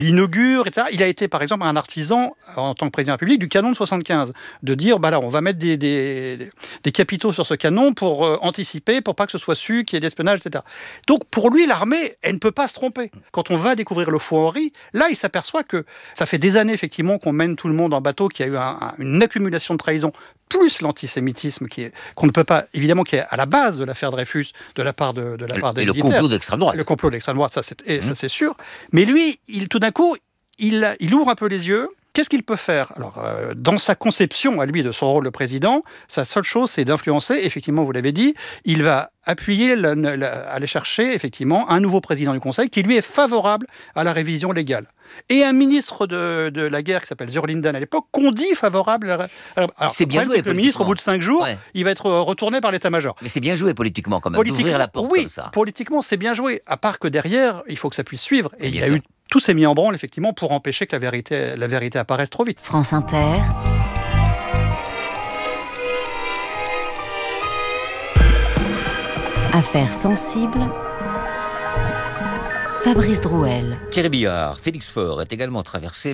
inaugure, etc. Il a été, par exemple, un artisan, en tant que président de la République, du canon de 75. De dire, là, on va mettre des capitaux sur ce canon pour anticiper, pour pas que ce soit su qu'il y ait de l'espionnage, etc. Donc, pour lui, l'armée, elle ne peut pas se tromper. Quand on va découvrir le faux Henri, là, il s'aperçoit que ça fait des années, effectivement, qu'on mène tout le monde en bateau, qu'il y a eu une accumulation de trahison, plus l'antisémitisme qu'on ne peut pas, évidemment, qui est à la base de l'affaire Dreyfus, de la part des militaires. Et le complot d'extrême droite. Le complot d'extrême droite, ça c'est sûr. Mais lui, tout d'un coup, il ouvre un peu les yeux. Qu'est-ce qu'il peut faire ? Alors, dans sa conception, à lui, de son rôle de président, sa seule chose, c'est d'influencer. Effectivement, vous l'avez dit, il va appuyer, aller chercher, effectivement, un nouveau président du Conseil qui, lui, est favorable à la révision légale. Et un ministre de la guerre qui s'appelle Zurlinden à l'époque, qu'on dit favorable. Alors, c'est bien joué. Le ministre, au bout de 5 jours, il va être retourné par l'état-major. Mais c'est bien joué politiquement, quand même, d'ouvrir la porte comme ça. Politiquement, c'est bien joué. À part que derrière, il faut que ça puisse suivre. Et il y a eu tout s'est mis en branle, effectivement, pour empêcher que la vérité apparaisse trop vite. France Inter. Affaires sensibles. Fabrice Drouel. Thierry Billard, Félix Faure est également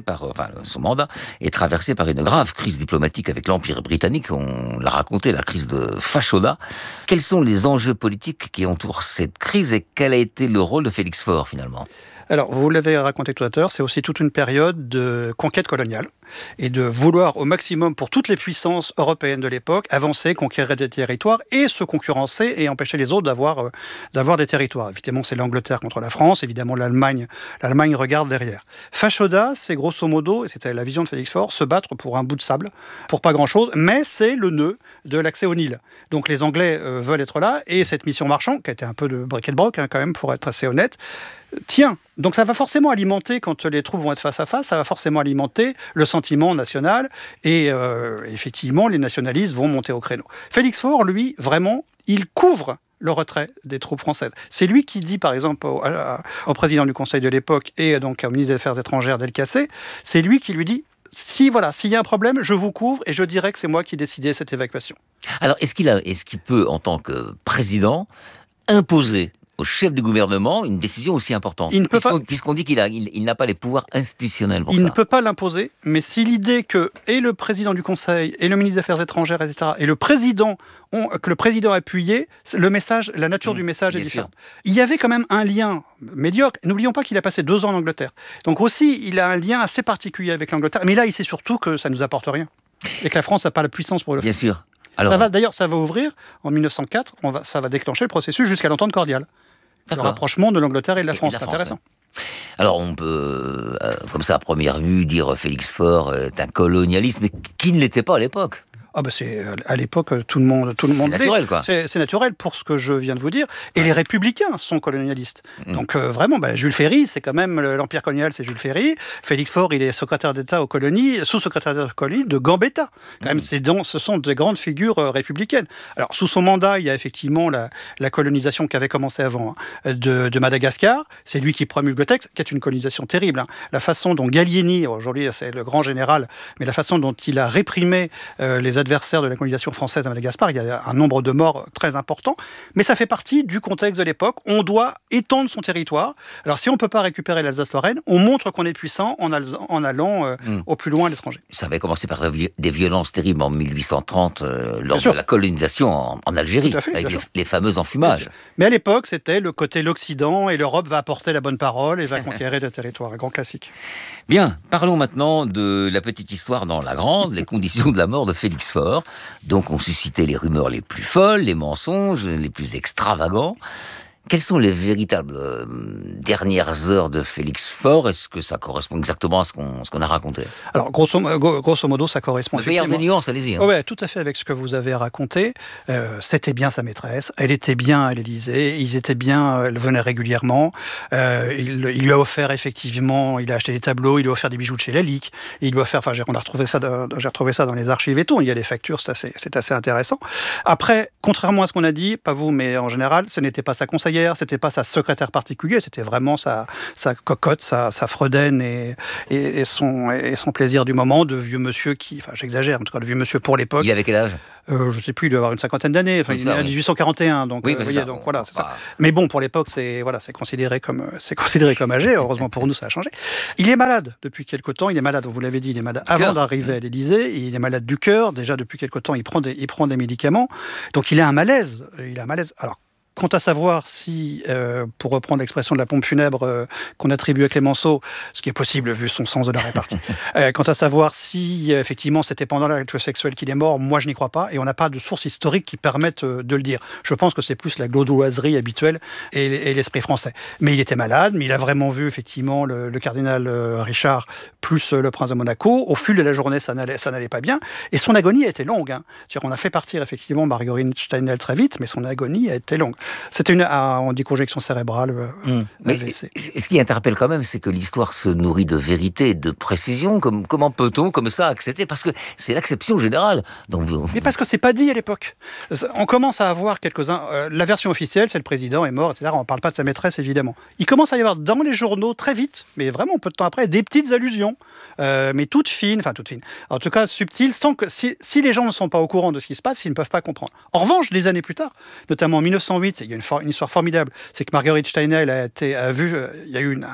son mandat est traversé par une grave crise diplomatique avec l'Empire britannique. On l'a raconté, la crise de Fashoda. Quels sont les enjeux politiques qui entourent cette crise et quel a été le rôle de Félix Faure, finalement ? Alors, vous l'avez raconté tout à l'heure, c'est aussi toute une période de conquête coloniale et de vouloir au maximum, pour toutes les puissances européennes de l'époque, avancer, conquérir des territoires et se concurrencer et empêcher les autres d'avoir des territoires. Évidemment, c'est l'Angleterre contre la France, évidemment l'Allemagne regarde derrière. Fashoda, c'est grosso modo, et c'était la vision de Félix Faure, se battre pour un bout de sable, pour pas grand-chose, mais c'est le nœud de l'accès au Nil. Donc les Anglais veulent être là, et cette mission Marchand, qui a été un peu de briquet de broc, quand même, pour être assez honnête, tient. Donc ça va forcément alimenter, quand les troupes vont être face à face, ça va forcément alimenter le sentiment national et effectivement les nationalistes vont monter au créneau. Félix Faure, lui, vraiment, il couvre le retrait des troupes françaises. C'est lui qui dit, par exemple, au président du Conseil de l'époque et donc au ministre des Affaires étrangères Delcassé, c'est lui qui lui dit s'il y a un problème, je vous couvre et je dirai que c'est moi qui ai décidé cette évacuation. Alors, est-ce qu'il peut, en tant que président, imposer au chef du gouvernement une décision aussi importante, puisqu'on dit qu'il n'a pas les pouvoirs institutionnels pour ça. Il ne peut pas l'imposer, mais si l'idée que et le président du Conseil, et le ministre des Affaires étrangères, etc., et que le président a appuyé, le message, la nature du message est différente. Il y avait quand même un lien médiocre. N'oublions pas qu'il a passé 2 ans en Angleterre. Donc aussi, il a un lien assez particulier avec l'Angleterre. Mais là, il sait surtout que ça ne nous apporte rien. Et que la France n'a pas la puissance pour le faire. Bien sûr. Alors, ça va ouvrir, en 1904, ça va déclencher le processus jusqu'à l'entente cordiale. Le rapprochement de l'Angleterre et de la France, c'est intéressant. Alors on peut, comme ça à première vue, dire Félix Faure est un colonialiste, mais qui ne l'était pas à l'époque. Ah bah c'est à l'époque tout le monde c'est naturel quoi. C'est naturel pour ce que je viens de vous dire. Et les républicains sont colonialistes. Donc vraiment, Jules Ferry, c'est quand même l'empire colonial, c'est Jules Ferry. Félix Faure, il est secrétaire d'État aux colonies, sous-secrétaire d'État aux colonies de Gambetta. Quand même, ce sont des grandes figures républicaines. Alors sous son mandat, il y a effectivement la colonisation qui avait commencé avant de Madagascar. C'est lui qui promulgue le texte, qui est une colonisation terrible. La façon dont Gallieni, aujourd'hui c'est le grand général, mais la façon dont il a réprimé les adversaires de la colonisation française à Madagascar, il y a un nombre de morts très important, mais ça fait partie du contexte de l'époque. On doit étendre son territoire. Alors si on ne peut pas récupérer l'Alsace-Lorraine, on montre qu'on est puissant en allant au plus loin à l'étranger. Ça avait commencé par des violences terribles en 1830 lors de la colonisation en Algérie, avec les fameux enfumages. Mais à l'époque, c'était le côté l'Occident et l'Europe va apporter la bonne parole et va conquérir des territoires. Un grand classique. Bien, parlons maintenant de la petite histoire dans la grande, les conditions de la mort de Félix Faure. Donc on suscitait les rumeurs les plus folles, les mensonges les plus extravagants. Quelles sont les véritables dernières heures de Félix Faure ? Est-ce que ça correspond exactement à ce qu'on a raconté ? Alors, grosso modo, ça correspond effectivement. Il y a des nuances, allez-y. Oui, tout à fait avec ce que vous avez raconté. C'était bien sa maîtresse. Elle était bien à l'Élysée. Ils étaient bien. Elle venait régulièrement. Il lui a offert effectivement. Il a acheté des tableaux. Il lui a offert des bijoux de chez Lalique. Il lui a offert. Enfin, j'ai retrouvé ça dans les archives et tout. Il y a des factures. C'est assez intéressant. Après, contrairement à ce qu'on a dit, pas vous, mais en général, ce n'était pas sa conseillère couturière, c'était pas sa secrétaire particulière, c'était vraiment sa cocotte, sa fredaine et son plaisir du moment, de vieux monsieur qui, enfin j'exagère, en tout cas de vieux monsieur pour l'époque. Il avait quel âge? Je sais plus, il doit avoir une cinquantaine d'années. Enfin, Oui, il est né en 1841, donc, oui, donc voilà, c'est ça. Mais bon, pour l'époque, c'est considéré comme âgé. Heureusement pour nous, ça a changé. Il est malade depuis quelque temps. Il est malade, vous l'avez dit, il est malade avant d'arriver à l'Élysée. Il est malade du cœur. Déjà depuis quelque temps, il prend des médicaments. Donc il a un malaise. Alors, quant à savoir si, pour reprendre l'expression de la pompe funèbre qu'on attribue à Clémenceau, ce qui est possible vu son sens de la répartie, quant à savoir si effectivement c'était pendant l'acte sexuel qu'il est mort, moi je n'y crois pas, et on n'a pas de sources historiques qui permettent de le dire. Je pense que c'est plus la gauloiserie habituelle et l'esprit français. Mais il était malade, mais il a vraiment vu effectivement le cardinal Richard plus le prince de Monaco. Au fil de la journée, ça n'allait pas bien, et son agonie a été longue. C'est-à-dire qu'on a fait partir effectivement Marguerite Steinel très vite, mais son agonie a été longue. C'était on dit conjonction cérébrale. Mais ce qui interpelle quand même, c'est que l'histoire se nourrit de vérité et de précision. Comment peut-on, comme ça, accepter? Parce que c'est l'acception générale. Mais parce que c'est pas dit à l'époque. On commence à avoir quelques-uns. La version officielle, c'est le président est mort, etc. On ne parle pas de sa maîtresse, évidemment. Il commence à y avoir dans les journaux, très vite, mais vraiment peu de temps après, des petites allusions, mais toutes fines. En tout cas, subtiles, sans que si les gens ne sont pas au courant de ce qui se passe, ils ne peuvent pas comprendre. En revanche, des années plus tard, notamment en 1908, il y a une histoire formidable, c'est que Marguerite Steinel a vu, il y a eu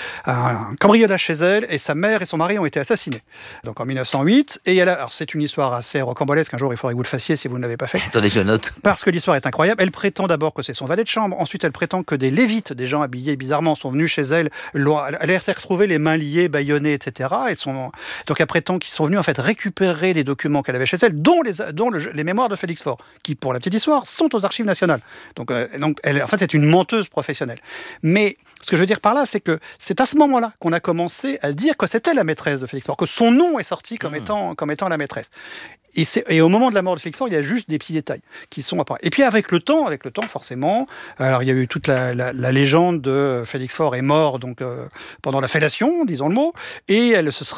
un cambriolage chez elle, et sa mère et son mari ont été assassinés. Donc en 1908, et alors c'est une histoire assez rocambolesque, un jour il faudrait que vous le fassiez si vous ne l'avez pas fait. Attendez, je note. Parce que l'histoire est incroyable. Elle prétend d'abord que c'est son valet de chambre, ensuite elle prétend que des lévites, des gens habillés bizarrement, sont venus chez elle, elle a retrouvé les mains liées, bâillonnées, etc. Donc elle prétend qu'ils sont venus en fait récupérer les documents qu'elle avait chez elle, dont les mémoires de Félix Faure, qui pour la petite histoire sont aux archives nationales. Donc elle, en fait, c'est une menteuse professionnelle. Mais ce que je veux dire par là, c'est que c'est à ce moment-là qu'on a commencé à dire que c'était la maîtresse de Félix Faure, que son nom est sorti comme étant la maîtresse. Et au moment de la mort de Félix Faure, il y a juste des petits détails qui sont apparus. Et puis avec le temps, forcément, alors il y a eu toute la légende de Félix Faure est mort donc pendant la fellation, disons le mot, et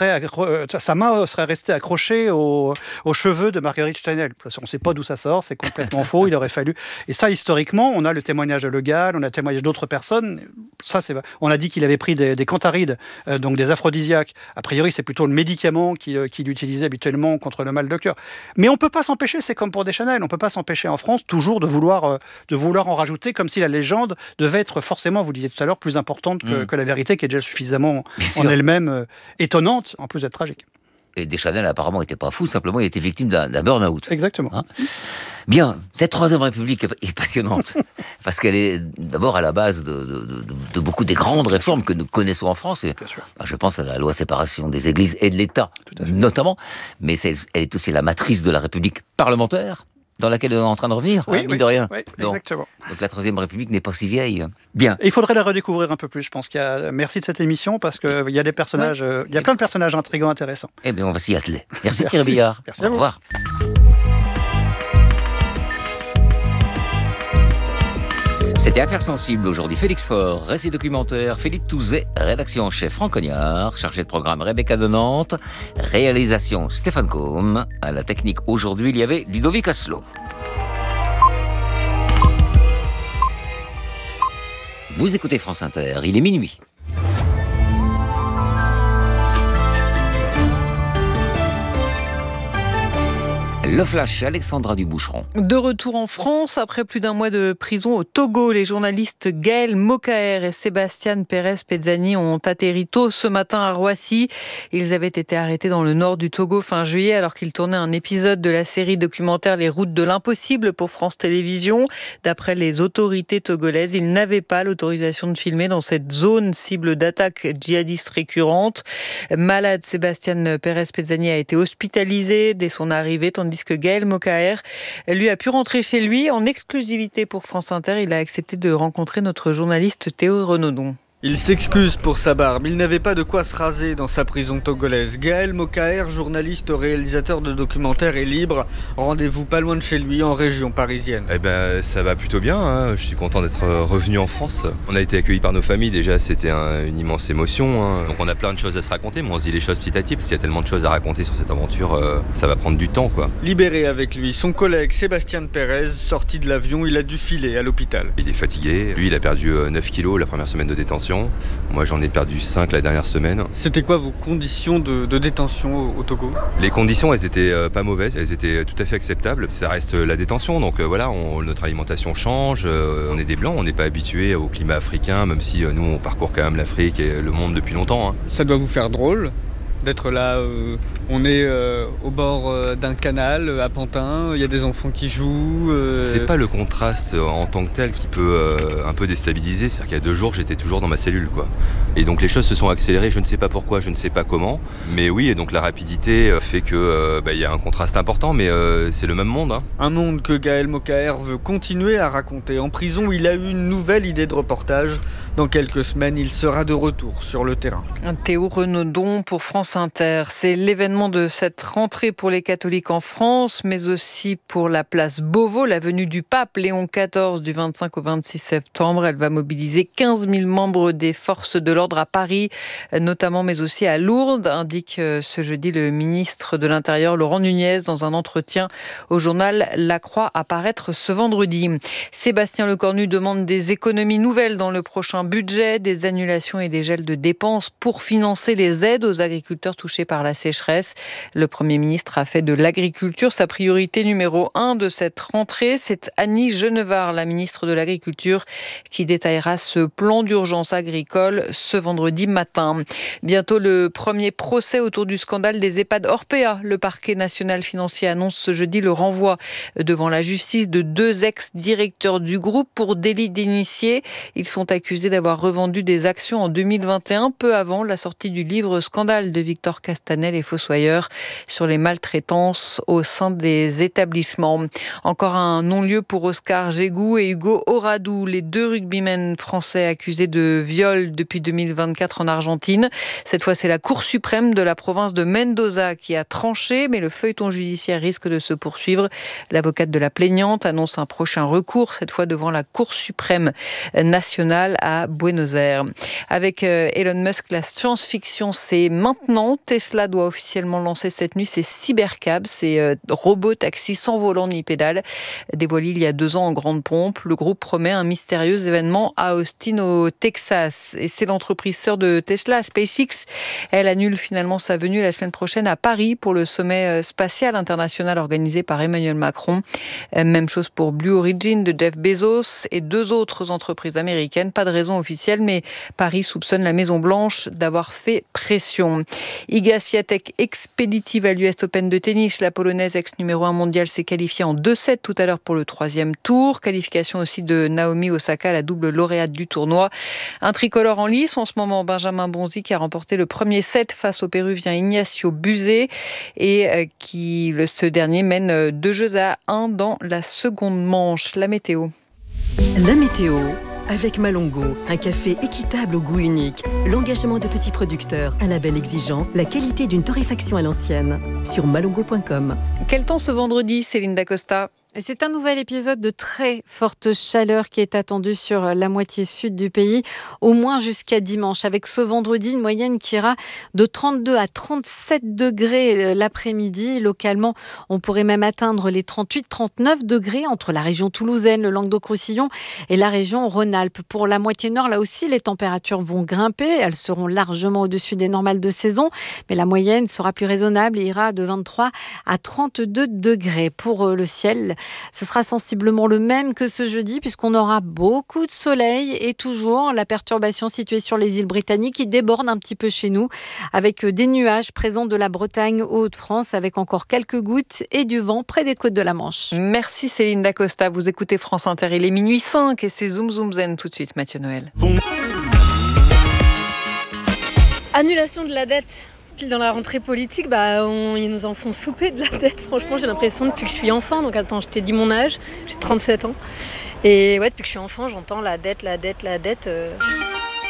sa main serait restée accrochée aux cheveux de Marguerite Steinel. On ne sait pas d'où ça sort, c'est complètement faux. Il aurait fallu. Et ça, historiquement, on a le témoignage de Le Gall, on a le témoignage d'autres personnes. Ça, on a dit qu'il avait pris des cantharides, donc des aphrodisiaques. A priori, c'est plutôt le médicament qu'il utilisait habituellement contre le mal de cœur. Mais on ne peut pas s'empêcher, c'est comme pour Deschanel, on ne peut pas s'empêcher en France toujours de vouloir en rajouter, comme si la légende devait être forcément, vous disiez tout à l'heure, plus importante que la vérité, qui est déjà suffisamment en elle-même étonnante, en plus d'être tragique. Et Deschanel, apparemment, n'était pas fou, simplement, il était victime d'un burn-out. Exactement. Bien, cette Troisième République est passionnante, parce qu'elle est d'abord à la base de beaucoup des grandes réformes que nous connaissons en France. Et, je pense à la loi de séparation des églises et de l'État, notamment, mais elle est aussi la matrice de la République parlementaire, dans laquelle on est en train de revenir, mine de rien. Oui, exactement. Donc la Troisième République n'est pas si vieille. Bien. Et il faudrait la redécouvrir un peu plus, je pense. Merci de cette émission, parce qu'il y a des personnages, il y a plein de personnages intrigants, intéressants. Eh bien, on va s'y atteler. Merci Thierry Billard. Merci à vous. Au revoir. C'était Affaires sensibles aujourd'hui. Félix Faure, récit documentaire, Philippe Touzet, rédaction en chef Franck Cognard, chargé de programme Rebecca de Nantes, réalisation Stéphane Combe, à la technique aujourd'hui il y avait Ludovic Asselot. Vous écoutez France Inter, il est minuit. Le flash, Alexandra Duboucheron. De retour en France, après plus d'un mois de prison au Togo, les journalistes Gaël Mokaer et Sébastien Pérez-Pezzani ont atterri tôt ce matin à Roissy. Ils avaient été arrêtés dans le nord du Togo fin juillet alors qu'ils tournaient un épisode de la série documentaire Les Routes de l'Impossible pour France Télévisions. D'après les autorités togolaises, ils n'avaient pas l'autorisation de filmer dans cette zone cible d'attaques djihadistes récurrentes. Malade, Sébastien Pérez-Pezzani a été hospitalisé dès son arrivée, tandis que Gaël Mokaer, lui, a pu rentrer chez lui en exclusivité pour France Inter. Il a accepté de rencontrer notre journaliste Théo Renaudon. Il s'excuse pour sa barbe, il n'avait pas de quoi se raser dans sa prison togolaise. Gaël Mokaer, journaliste, réalisateur de documentaires est libre. Rendez-vous pas loin de chez lui, en région parisienne. Ça va plutôt bien, hein. Je suis content d'être revenu en France. On a été accueillis par nos familles, déjà c'était une immense émotion, hein. Donc on a plein de choses à se raconter, mais on se dit les choses petit à petit, parce qu'il y a tellement de choses à raconter sur cette aventure, ça va prendre du temps, quoi. Libéré avec lui, son collègue Sébastien Pérez, sorti de l'avion, il a dû filer à l'hôpital. Il est fatigué, lui il a perdu 9 kilos la première semaine de détention. Moi j'en ai perdu 5 la dernière semaine. C'était quoi vos conditions de détention au Togo ? Les conditions elles étaient pas mauvaises, elles étaient tout à fait acceptables. Ça reste la détention, donc voilà, notre alimentation change, on est des blancs, on n'est pas habitués au climat africain, même si nous on parcourt quand même l'Afrique et le monde depuis longtemps, hein. Ça doit vous faire drôle d'être là, on est au bord d'un canal à Pantin, il y a des enfants qui jouent. C'est pas le contraste en tant que tel qui peut un peu déstabiliser, c'est-à-dire qu'il y a 2 jours j'étais toujours dans ma cellule, quoi. Et donc les choses se sont accélérées, je ne sais pas pourquoi, je ne sais pas comment, mais oui, et donc la rapidité fait que y a un contraste important, mais c'est le même monde, hein. Un monde que Gaël Mokaer veut continuer à raconter. En prison, il a eu une nouvelle idée de reportage. Dans quelques semaines, il sera de retour sur le terrain. Théo Renaudon pour France Inter. C'est l'événement de cette rentrée pour les catholiques en France, mais aussi pour la place Beauvau, la venue du pape Léon XIV du 25 au 26 septembre. Elle va mobiliser 15 000 membres des forces de l'ordre à Paris, notamment, mais aussi à Lourdes, indique ce jeudi le ministre de l'Intérieur Laurent Nunez dans un entretien au journal La Croix à paraître ce vendredi. Sébastien Lecornu demande des économies nouvelles dans le prochain budget, des annulations et des gels de dépenses pour financer les aides aux agriculteurs touchés par la sécheresse. Le Premier ministre a fait de l'agriculture sa priorité numéro 1 de cette rentrée. C'est Annie Genevard, la ministre de l'Agriculture, qui détaillera ce plan d'urgence agricole ce vendredi matin. Bientôt le premier procès autour du scandale des EHPAD Orpea. Le parquet national financier annonce ce jeudi le renvoi devant la justice de 2 ex-directeurs du groupe pour délit d'initié. Ils sont accusés d'avoir revendu des actions en 2021, peu avant la sortie du livre Scandale de Victor Castanel et Fossoyeur sur les maltraitances au sein des établissements. Encore un non-lieu pour Oscar Jégou et Hugo Oradou, les 2 rugbymen français accusés de viol depuis 2024 en Argentine. Cette fois, c'est la Cour suprême de la province de Mendoza qui a tranché, mais le feuilleton judiciaire risque de se poursuivre. L'avocate de la plaignante annonce un prochain recours, cette fois devant la Cour suprême nationale à Buenos Aires. Avec Elon Musk, la science-fiction, c'est maintenant. Tesla doit officiellement lancer cette nuit ses cybercabs, ces robots taxis sans volant ni pédale. Dévoilés il y a 2 ans en grande pompe, le groupe promet un mystérieux événement à Austin au Texas. Et c'est l'entreprise sœur de Tesla, SpaceX. Elle annule finalement sa venue la semaine prochaine à Paris pour le sommet spatial international organisé par Emmanuel Macron. Même chose pour Blue Origin de Jeff Bezos et 2 autres entreprises américaines. Pas de raison officielle, mais Paris soupçonne la Maison-Blanche d'avoir fait pression. Iga Swiatek expéditive à l'US Open de tennis. La Polonaise ex-numéro 1 mondiale s'est qualifiée en 2-7 tout à l'heure pour le 3e tour. Qualification aussi de Naomi Osaka, la double lauréate du tournoi. Un tricolore en lice en ce moment, Benjamin Bonzi, qui a remporté le premier set face au Péruvien Ignacio Buzet et ce dernier mène 2-1 dans la seconde manche. La météo. La météo avec Malongo, un café équitable au goût unique, l'engagement de petits producteurs, un label exigeant, la qualité d'une torréfaction à l'ancienne. Sur malongo.com. Quel temps ce vendredi, Céline Dacosta? C'est un nouvel épisode de très forte chaleur qui est attendu sur la moitié sud du pays, au moins jusqu'à dimanche, avec ce vendredi une moyenne qui ira de 32 à 37 degrés l'après-midi. Localement, on pourrait même atteindre les 38-39 degrés entre la région toulousaine, le Languedoc-Roussillon et la région Rhône-Alpes. Pour la moitié nord, là aussi, les températures vont grimper. Elles seront largement au-dessus des normales de saison, mais la moyenne sera plus raisonnable et ira de 23 à 32 degrés. Pour le ciel, ce sera sensiblement le même que ce jeudi puisqu'on aura beaucoup de soleil et toujours la perturbation située sur les îles britanniques qui déborde un petit peu chez nous avec des nuages présents de la Bretagne aux Hauts-de-France avec encore quelques gouttes et du vent près des côtes de la Manche. Merci Céline Dacosta. Vous écoutez France Inter, il est minuit 5 et c'est Zoom Zoom Zen tout de suite, Mathieu Noël. Annulation de la dette. Dans la rentrée politique, ils nous en font souper de la dette. Franchement, j'ai l'impression depuis que je suis enfant. Donc attends, je t'ai dit mon âge, j'ai 37 ans. Et ouais, depuis que je suis enfant, j'entends la dette.